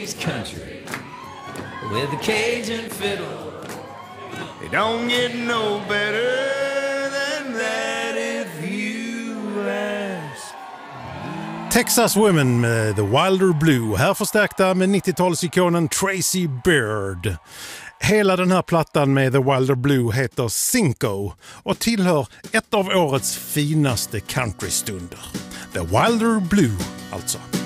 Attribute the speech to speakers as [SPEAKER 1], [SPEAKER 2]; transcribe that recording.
[SPEAKER 1] Texas country with a Cajun fiddle. It don't get no better than that if you ask.
[SPEAKER 2] Texas Women med The Wilder Blue, här förstärkta med 90-talsikonen Tracy Beard. Hela den här plattan med The Wilder Blue heter Cinco och tillhör ett av årets finaste countrystunder. The Wilder Blue alltså.